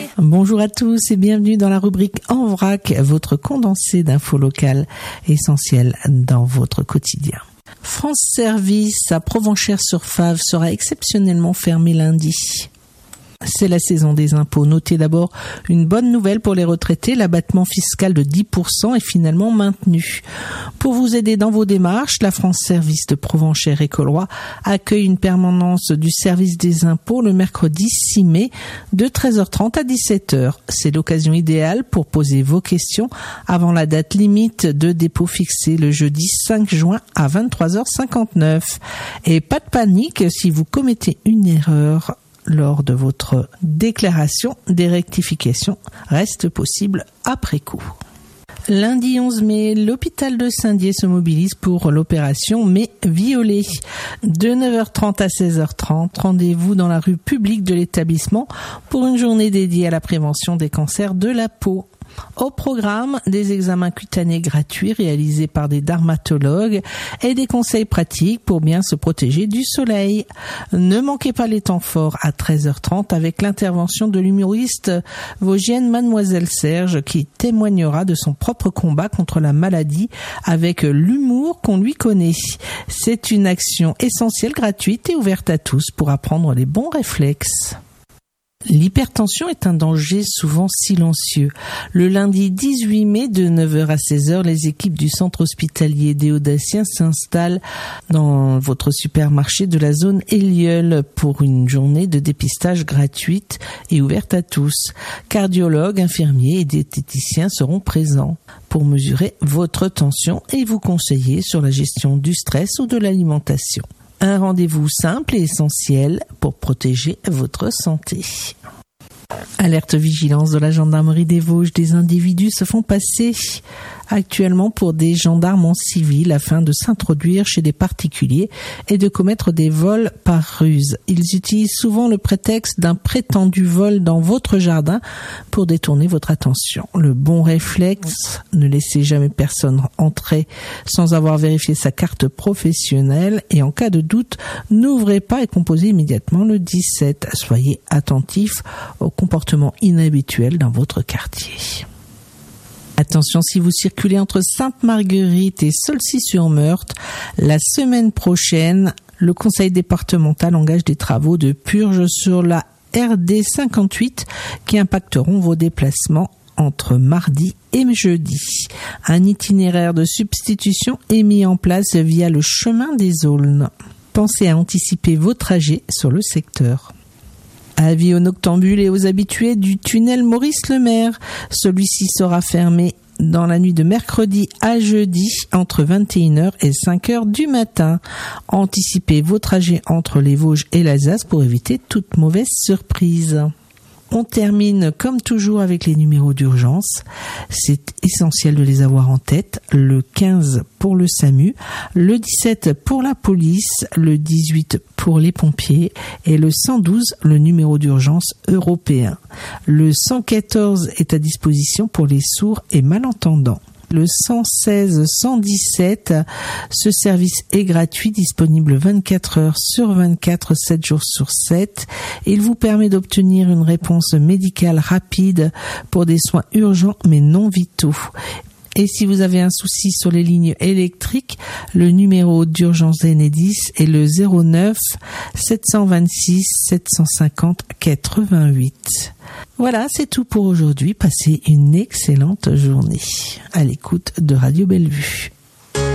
Bonjour à tous et bienvenue dans la rubrique En Vrac, votre condensé d'infos locales essentielles dans votre quotidien. France Service à Provenchères-sur-Fave sera exceptionnellement fermé lundi. C'est la saison des impôts. Notez d'abord une bonne nouvelle pour les retraités. L'abattement fiscal de 10% est finalement maintenu. Pour vous aider dans vos démarches, la France Service de Provenchères-et-Colroy accueille une permanence du service des impôts le mercredi 6 mai de 13h30 à 17h. C'est l'occasion idéale pour poser vos questions avant la date limite de dépôt fixée le jeudi 5 juin à 23h59. Et pas de panique si vous commettez une erreur lors de votre déclaration, des rectifications restent possibles après coup. Lundi 11 mai, l'hôpital de Saint-Dié se mobilise pour l'opération Mais Violet. De 9h30 à 16h30, rendez-vous dans la rue publique de l'établissement pour une journée dédiée à la prévention des cancers de la peau. Au programme, des examens cutanés gratuits réalisés par des dermatologues et des conseils pratiques pour bien se protéger du soleil. Ne manquez pas les temps forts à 13h30 avec l'intervention de l'humoriste vosgienne Mademoiselle Serge qui témoignera de son propre combat contre la maladie avec l'humour qu'on lui connaît. C'est une action essentielle, gratuite et ouverte à tous pour apprendre les bons réflexes. L'hypertension est un danger souvent silencieux. Le lundi 18 mai de 9h à 16h, les équipes du centre hospitalier des Audaciens s'installent dans votre supermarché de la zone Élieul pour une journée de dépistage gratuite et ouverte à tous. Cardiologues, infirmiers et diététiciens seront présents pour mesurer votre tension et vous conseiller sur la gestion du stress ou de l'alimentation. Un rendez-vous simple et essentiel pour protéger votre santé. Alerte vigilance de la gendarmerie des Vosges. Des individus se font passer actuellement pour des gendarmes en civil afin de s'introduire chez des particuliers et de commettre des vols par ruse. Ils utilisent souvent le prétexte d'un prétendu vol dans votre jardin pour détourner votre attention. Le bon réflexe, ne laissez jamais personne entrer sans avoir vérifié sa carte professionnelle et en cas de doute, n'ouvrez pas et composez immédiatement le 17. Soyez attentifs aux comportements inhabituels dans votre quartier. Attention, si vous circulez entre Sainte-Marguerite et Saulcy-sur-Meurthe, la semaine prochaine, le conseil départemental engage des travaux de purge sur la RD 58 qui impacteront vos déplacements entre mardi et jeudi. Un itinéraire de substitution est mis en place via le chemin des Aulnes. Pensez à anticiper vos trajets sur le secteur. Avis aux noctambules et aux habitués du tunnel Maurice-Lemaire. Celui-ci sera fermé dans la nuit de mercredi à jeudi entre 21h et 5h du matin. Anticipez vos trajets entre les Vosges et l'Alsace pour éviter toute mauvaise surprise. On termine comme toujours avec les numéros d'urgence. C'est essentiel de les avoir en tête. Le 15 pour le SAMU, le 17 pour la police, le 18 pour les pompiers et le 112, le numéro d'urgence européen. Le 114 est à disposition pour les sourds et malentendants. Le 116-117, ce service est gratuit, disponible 24 heures sur 24, 7 jours sur 7. Il vous permet d'obtenir une réponse médicale rapide pour des soins urgents mais non vitaux. Et si vous avez un souci sur les lignes électriques, le numéro d'urgence d'Enedis est le 09 726 750 88. Voilà, c'est tout pour aujourd'hui. Passez une excellente journée à l'écoute de Radio Bellevue.